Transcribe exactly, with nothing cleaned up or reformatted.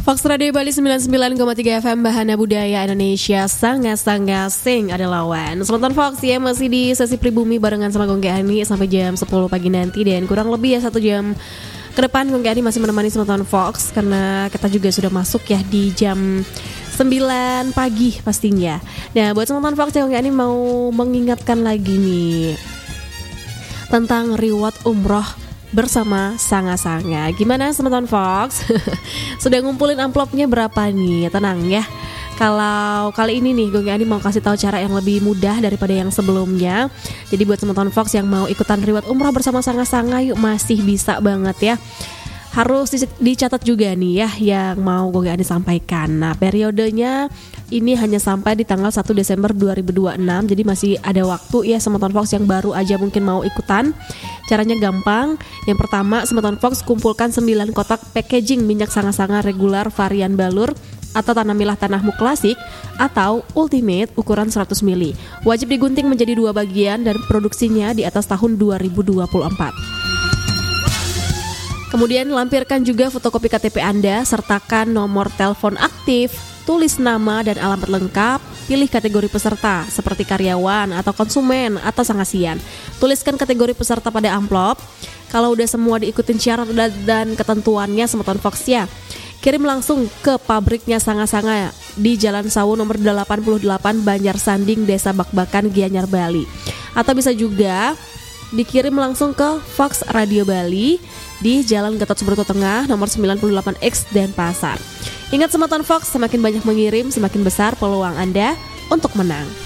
Fox Radio Bali sembilan puluh sembilan koma tiga F M Bahana Budaya Indonesia sangat-sangat sing ada lawan. Selamat Fox ya, masih di sesi pribumi barengan sama Gongge Ani sampai jam sepuluh pagi nanti. Dan kurang lebih ya satu jam ke depan Gongge Ani masih menemani Selamat Fox, karena kita juga sudah masuk ya di jam sembilan pagi pastinya. Nah buat Selamat Fox ya, Gongge Ani mau mengingatkan lagi nih tentang reward umroh bersama Sanga-Sanga. Gimana teman-teman Fox? Sudah ngumpulin amplopnya berapa nih? Tenang ya. Kalau kali ini nih Gongge Ani mau kasih tahu cara yang lebih mudah daripada yang sebelumnya. Jadi buat teman-teman Fox yang mau ikutan reward umrah bersama Sanga-Sanga, yuk masih bisa banget ya. Harus dicatat juga nih ya yang mau Gongge Ani sampaikan. Nah periodenya ini hanya sampai di tanggal satu Desember dua ribu dua puluh enam. Jadi masih ada waktu ya teman-teman Fox yang baru aja mungkin mau ikutan. Caranya gampang. Yang pertama, teman-teman Fox kumpulkan sembilan kotak packaging minyak Sanga-Sanga regular varian balur atau tanamilah tanahmu klasik atau ultimate ukuran seratus mililiter. Wajib digunting menjadi dua bagian dan produksinya di atas tahun dua ribu dua puluh empat. Kemudian lampirkan juga fotokopi K T P Anda, sertakan nomor telepon aktif, tulis nama dan alamat lengkap, pilih kategori peserta seperti karyawan atau konsumen atau sangasian. Tuliskan kategori peserta pada amplop. Kalau udah semua diikutin syarat dan ketentuannya Semeton Fox ya, kirim langsung ke pabriknya Sanga-Sanga di Jalan Sawu nomor delapan puluh delapan Banjar Sanding, Desa Bakbakan, Gianyar, Bali. Atau bisa juga dikirim langsung ke Fox Radio Bali di Jalan Gatot Subroto Tengah nomor sembilan puluh delapan X Denpasar. Ingat Semeton Fox, semakin banyak mengirim semakin besar peluang Anda untuk menang.